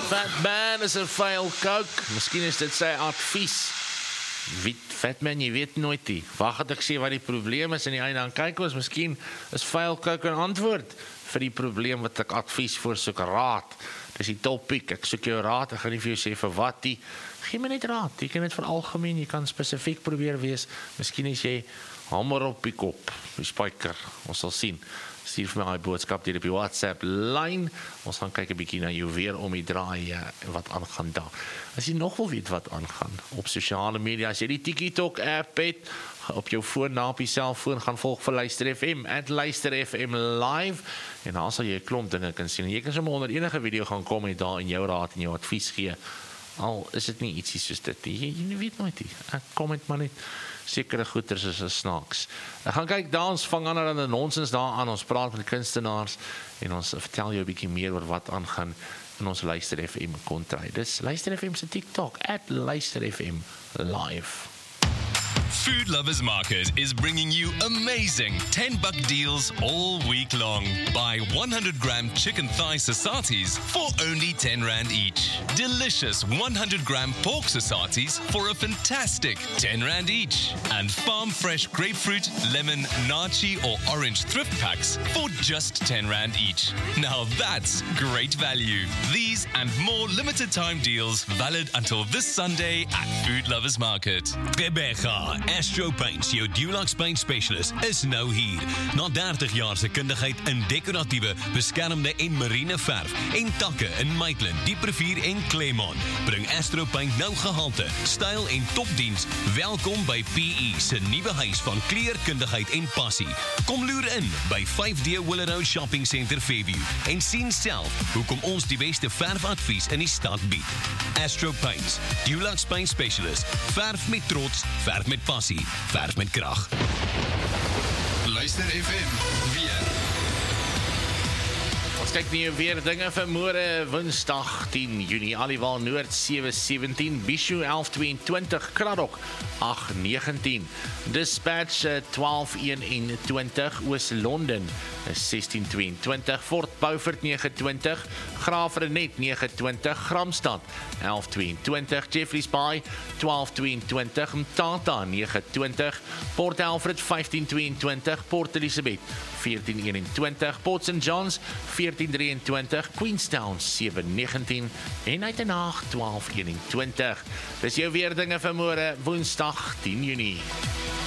Fatman is 'n vuil coke. Miskien is dit sy advies. Fatman, jy weet nooit nie. Wag het ek sê wat die probleem is en die einde dan kyk ons, miskien is vuil coke 'n antwoord vir die probleem wat ek advies voorsoek, raad. Dis die topic, ek soek jou raad, ek gaan nie vir jou sê vir wat nie. Gee my net raad, jy kan dit vir algemeen, jy kan spesifiek probeer wees. Miskien is jy hamer op die kop, die spyker, ons sal sien. Stuur vir my die boodskap hier op die WhatsApp lyn. Ons gaan kyk 'n bietjie na jou weer om die draai wat aangaan daar. As jy nog wil weet wat aangaan op sosiale media, as jy die TikTok app het op jou foon, na op die selfoon, gaan volg vir Luister FM @Luister FM live en dan sal jy 'n klomp dinge kan sien. En jy kan sommer onder enige video gaan kom en daar in jou raad en jou advies gee. Al is dit nie ietsie soos dit nie. Jy weet nooit nie. Ek comment maar net. Sekere goeders is 'n snaaks. Ek gaan kyk daar, ons vang aan aan 'n nonsens daar aan. Ons praat met kunstenaars en ons vertel jou 'n bietjie meer oor wat aangaan in ons Luister FM kontry. Dis Luister FM se TikTok @Luister FM live. Food Lovers Market is bringing you amazing $10 deals all week long. Buy 100-gram chicken thigh sasatis for only R10 each. Delicious 100-gram pork sasatis for a fantastic R10 each. And farm fresh grapefruit, lemon, nachi or orange thrift packs for just R10 each. Now that's great value. These and more limited time deals valid until this Sunday at Food Lovers Market. Rebecca, Astro Paints, jou Dulux Paint Specialist, is nou hier. Na 30 jaar se kundigheid in dekoratiewe, beskermde en marine verf en takke in Maitland, Dieprivier en Claremont. Bring Astro Paint nou gehalte, styl en topdiens. Welkom by PE se nuwe huis van kleurkundigheid en passie. Kom loer in by 5D Willow Shopping Center Fairview en sien self hoekom ons die beste verfadvies in die stad bied. Astro Paints, Dulux Paint Specialist. Verf met trots, verf met passie, verf met krag. Luister FM weer. Ons kyk nie weer dinge vir môre Woensdag 10 Junie. Aliwal Noord 7:17, Bishu 11:22, Kraddock 8:19, Dispatch 12:21, Oos-London 16:22, Fort Beaufort 9:20, Graaf-Reinet 9:20, Gramstad 11:22, Jeffreys Bay 12:22, Mthatha 9:20, Port Alfred 15:22, Port Elizabeth 14:21, Port St Johns 14:23, Queenstown 7:19 en Uitenhaag 12:21. Dis jou weer dinge vir môre Woensdag 10 Junie.